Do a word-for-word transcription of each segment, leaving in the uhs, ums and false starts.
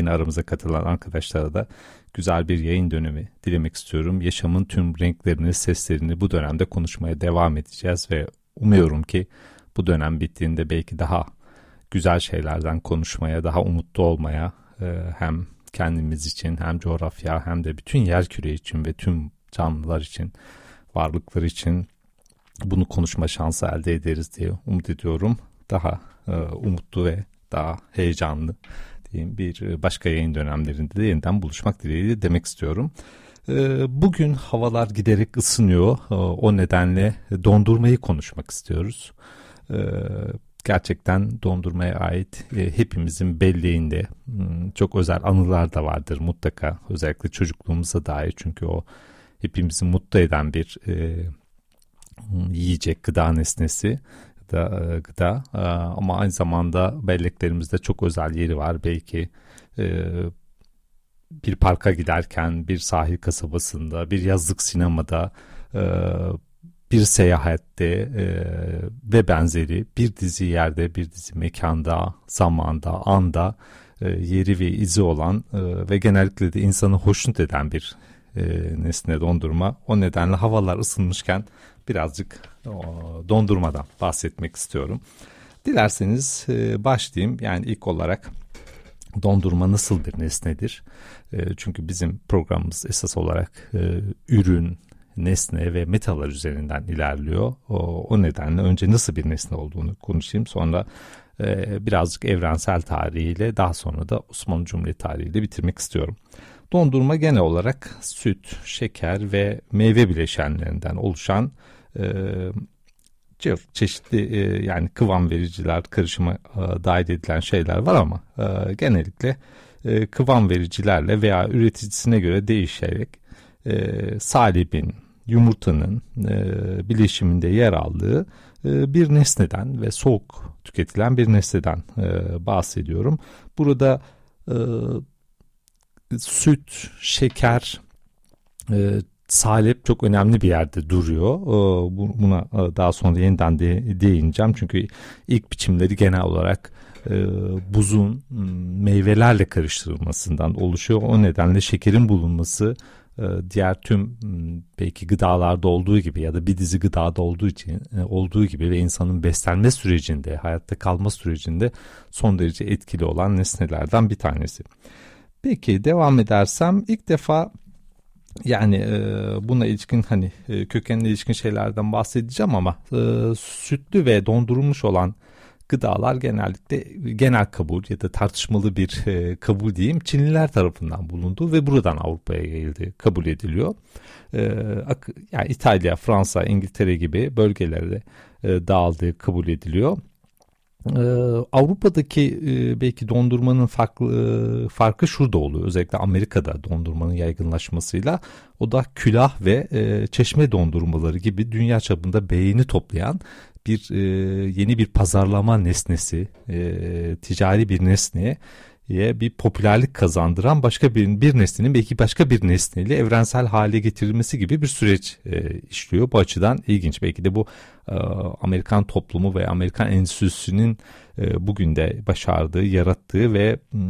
yeni aramıza katılan arkadaşlara da güzel bir yayın dönemi dilemek istiyorum. Yaşamın tüm renklerini, seslerini bu dönemde konuşmaya devam edeceğiz ve umuyorum ki bu dönem bittiğinde belki daha güzel şeylerden konuşmaya, daha umutlu olmaya, hem kendimiz için hem coğrafya hem de bütün yerküre için ve tüm canlılar için, varlıklar için bunu konuşma şansı elde ederiz diye umut ediyorum. Daha e, umutlu ve daha heyecanlı diyeyim bir başka yayın dönemlerinde de yeniden buluşmak dileğiyle demek istiyorum. E, bugün havalar giderek ısınıyor. E, o nedenle dondurmayı konuşmak istiyoruz. E, gerçekten dondurmaya ait e, hepimizin belleğinde m, çok özel anılar da vardır mutlaka. Özellikle çocukluğumuza dair, çünkü o hepimizi mutlu eden bir e, yiyecek, gıda nesnesi da e, gıda e, ama aynı zamanda belleklerimizde çok özel yeri var. Belki e, bir parka giderken, bir sahil kasabasında, bir yazlık sinemada, e, bir seyahatte e, ve benzeri bir dizi yerde, bir dizi mekanda, zamanda, anda e, yeri ve izi olan e, ve genellikle de insanı hoşnut eden bir e, nesne dondurma. O nedenle havalar ısınmışken birazcık o, dondurmadan bahsetmek istiyorum. Dilerseniz e, başlayayım. Yani ilk olarak dondurma nasıl bir nesnedir? E, çünkü bizim programımız esas olarak e, ürün, nesne ve metalar üzerinden ilerliyor. O, o nedenle önce nasıl bir nesne olduğunu konuşayım. Sonra e, birazcık evrensel tarihiyle, daha sonra da Osmanlı Cumhuriyeti tarihiyle bitirmek istiyorum. Dondurma genel olarak süt, şeker ve meyve bileşenlerinden oluşan e, çeşitli e, yani kıvam vericiler, karışıma e, dahil edilen şeyler var ama e, genellikle e, kıvam vericilerle veya üreticisine göre değişerek e, salibin, yumurtanın e, bileşiminde yer aldığı e, bir nesneden ve soğuk tüketilen bir nesneden e, bahsediyorum. Burada e, süt, şeker, e, salep çok önemli bir yerde duruyor. E, buna e, daha sonra yeniden de, değineceğim. Çünkü ilk biçimleri genel olarak e, buzun meyvelerle karıştırılmasından oluşuyor. O nedenle şekerin bulunması diğer tüm belki gıdalarda olduğu gibi ya da bir dizi gıdada olduğu için olduğu gibi ve insanın beslenme sürecinde, hayatta kalma sürecinde son derece etkili olan nesnelerden bir tanesi. Peki devam edersem, ilk defa yani buna ilişkin hani kökenine ilişkin şeylerden bahsedeceğim ama sütlü ve dondurulmuş olan gıdalar genellikle genel kabul ya da tartışmalı bir e, kabul diyeyim Çinliler tarafından bulundu ve buradan Avrupa'ya yayıldı, kabul ediliyor. E, yani İtalya, Fransa, İngiltere gibi bölgelerde e, dağıldığı kabul ediliyor. E, Avrupa'daki e, belki dondurmanın farklı e, farkı şurada oluyor. Özellikle Amerika'da dondurmanın yaygınlaşmasıyla, o da külah ve e, çeşme dondurmaları gibi dünya çapında beğeni toplayan bir e, yeni bir pazarlama nesnesi, e, ticari bir nesneye bir popülerlik kazandıran başka bir, bir nesnenin belki başka bir nesneyle evrensel hale getirilmesi gibi bir süreç e, işliyor. Bu açıdan ilginç. Belki de bu e, Amerikan toplumu ve Amerikan endüstrisinin e, bugün de başardığı, yarattığı ve m,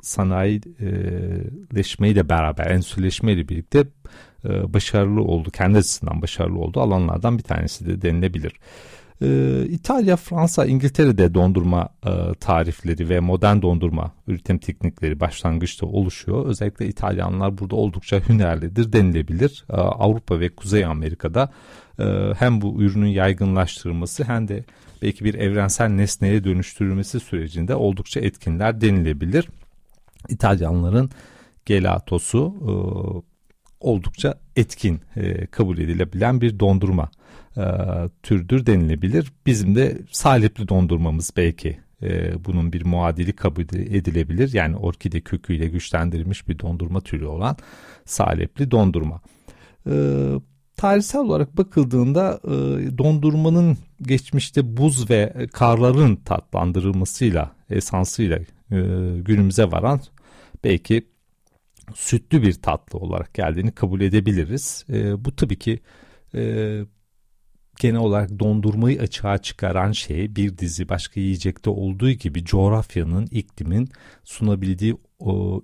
sanayileşmeyle beraber, endüstrileşmeyle birlikte e, başarılı oldu, kendi açısından başarılı olduğu alanlardan bir tanesi de denilebilir. Ee, İtalya, Fransa, İngiltere'de dondurma e, tarifleri ve modern dondurma üretim teknikleri başlangıçta oluşuyor. Özellikle İtalyanlar burada oldukça hünerlidir denilebilir. Ee, Avrupa ve Kuzey Amerika'da e, hem bu ürünün yaygınlaştırılması hem de belki bir evrensel nesneye dönüştürülmesi sürecinde oldukça etkinler denilebilir. İtalyanların gelatosu e, oldukça etkin e, kabul edilebilen bir dondurma e, türdür denilebilir. Bizim de salepli dondurmamız belki e, bunun bir muadili kabul edilebilir. Yani orkide köküyle güçlendirilmiş bir dondurma türü olan salepli dondurma. E, tarihsel olarak bakıldığında e, dondurmanın geçmişte buz ve karların tatlandırılmasıyla, esansıyla e, günümüze varan belki sütlü bir tatlı olarak geldiğini kabul edebiliriz. E, bu tabii ki e, genel olarak dondurmayı açığa çıkaran şey, bir dizi başka yiyecekte olduğu gibi coğrafyanın, iklimin sunabildiği o